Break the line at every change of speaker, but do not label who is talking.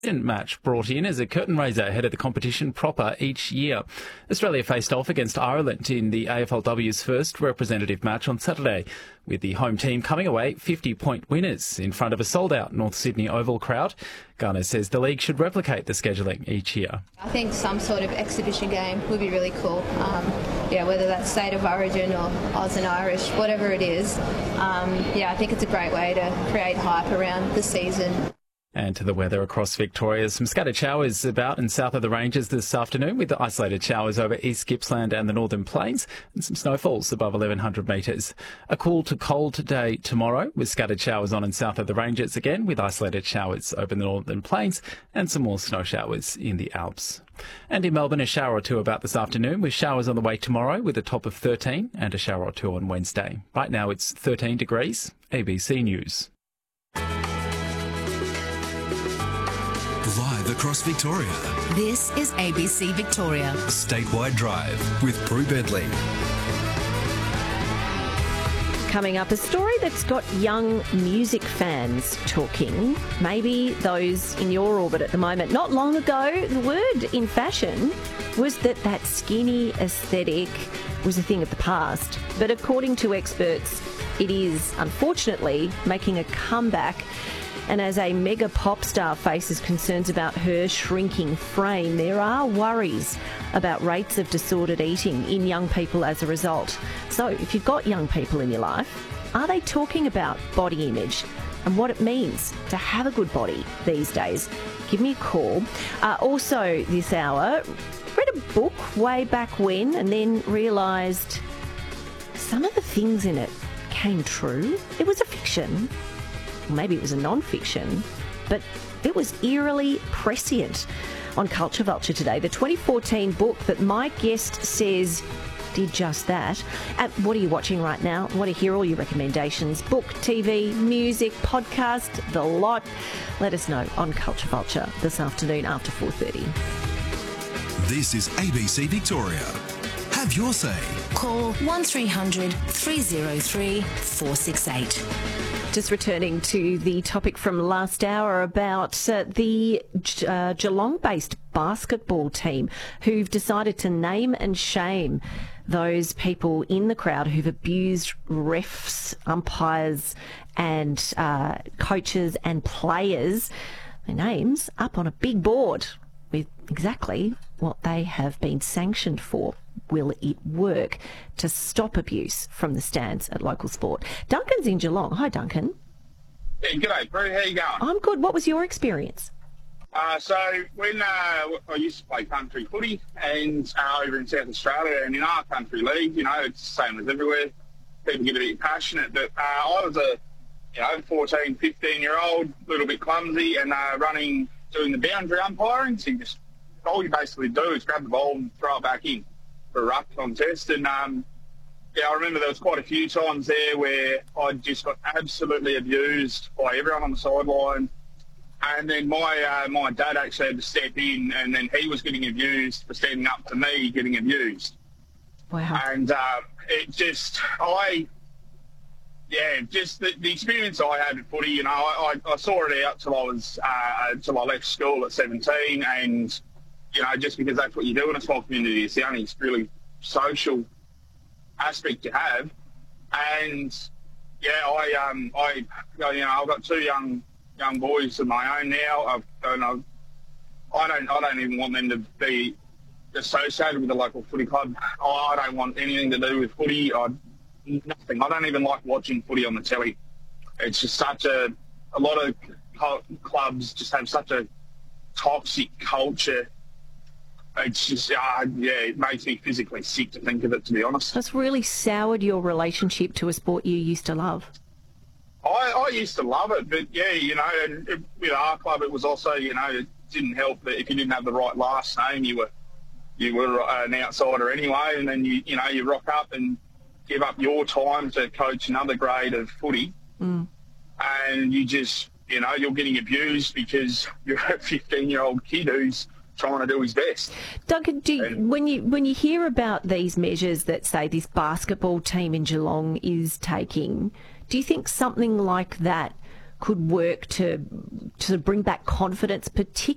match brought in as a curtain raiser ahead of the competition proper each year. Australia faced off against Ireland in the AFLW's first representative match on Saturday, with the home team coming away 50-point winners in front of a sold-out North Sydney Oval crowd. Garner says the league should replicate the scheduling each year.
I think some sort of exhibition game would be really cool. Whether that's State of Origin or Oz and Irish, whatever it is. I think it's a great way to create hype around the season.
And to the weather across Victoria. Some scattered showers about and south of the ranges this afternoon, with the isolated showers over East Gippsland and the Northern Plains, and some snowfalls above 1,100 metres. A cool to cold day tomorrow, with scattered showers on and south of the ranges again, with isolated showers over the Northern Plains and some more snow showers in the Alps. And in Melbourne, a shower or two about this afternoon, with showers on the way tomorrow with a top of 13 and a shower or two on Wednesday. Right now it's 13 degrees. ABC News.
Live across Victoria.
This is ABC Victoria.
Statewide Drive with Prue Bedley.
Coming up, a story that's got young music fans talking, maybe those in your orbit at the moment. Not long ago, the word in fashion was that skinny aesthetic was a thing of the past. But according to experts, it is, unfortunately, making a comeback. And as a mega pop star faces concerns about her shrinking frame, there are worries about rates of disordered eating in young people as a result. So if you've got young people in your life, are they talking about body image and what it means to have a good body these days? Give me a call. Also this hour, read a book way back when and then realised some of the things in it came true. It was a fiction. Maybe it was a non-fiction, but it was eerily prescient. On Culture Vulture today, the 2014 book that my guest says did just that. What are you watching right now? I want to hear all your recommendations. Book, TV, music, podcast, the lot. Let us know on Culture Vulture this afternoon after 4:30.
This is ABC Victoria. Have your say.
Call 1300 303 468.
Just returning to the topic from last hour about the Geelong-based basketball team who've decided to name and shame those people in the crowd who've abused refs, umpires and coaches and players. Their names up on a big board with exactly what they have been sanctioned for. Will it work to stop abuse from the stands at local sport? Duncan's in Geelong. Hi, Duncan.
Yeah, g'day, Prue. How you going?
I'm good. What was your experience?
So when I used to play country footy and over in South Australia and in our country league, it's the same as everywhere. People get a bit passionate, but I was a 14, 15-year-old, a little bit clumsy and doing the boundary umpiring. So all you basically do is grab the ball and throw it back in for a ruck contest. And I remember there was quite a few times there where I just got absolutely abused by everyone on the sideline. And then my dad actually had to step in, and then he was getting abused for standing up to me getting abused.
Wow.
And the experience I had with footy, I saw it out till I left school at 17, and just because that's what you do in a small community, it's the only really social aspect you have. And I've got two young boys of my own now. I don't even want them to be associated with the local footy club. I don't want anything to do with footy. Nothing. I don't even like watching footy on the telly. It's just a lot of clubs just have such a toxic culture. It's just, it makes me physically sick to think of it, to be honest.
That's really soured your relationship to a sport you used to love.
I used to love it, but and with our club, it was also, it didn't help that if you didn't have the right last name, you were an outsider anyway, and then you rock up and give up your time to coach another grade of footy, and you just, you're getting abused because you're a 15-year-old kid who's trying to do his best.
Duncan, when you hear about these measures that, say, this basketball team in Geelong is taking, do you think something like that could work to bring back confidence, particularly